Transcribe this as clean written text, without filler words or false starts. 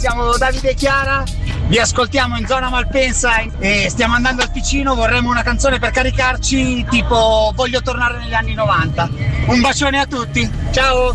siamo Davide e Chiara, vi ascoltiamo in zona Malpensa e stiamo andando al Ticino, vorremmo una canzone per caricarci tipo Voglio tornare negli anni 90. Un bacione a tutti, ciao!